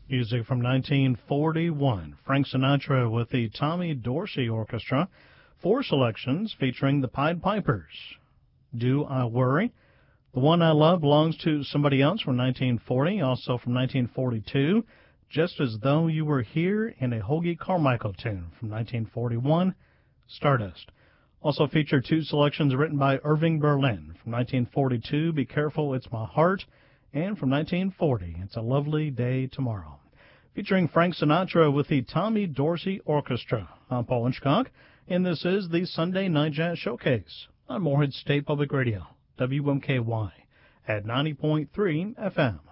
Music from 1941. Frank Sinatra with the Tommy Dorsey Orchestra. Four selections featuring the Pied Pipers. Do I Worry? The One I Love Belongs to Somebody Else from 1940. Also from 1942, Just As Though You Were Here, and a Hoagie Carmichael tune from 1941, Stardust. Also featured two selections written by Irving Berlin from 1942, Be Careful, It's My Heart, and from 1940, It's a Lovely Day Tomorrow. Featuring Frank Sinatra with the Tommy Dorsey Orchestra. I'm Paul Hitchcock, and this is the Sunday Night Jazz Showcase on Morehead State Public Radio, WMKY, at 90.3 FM.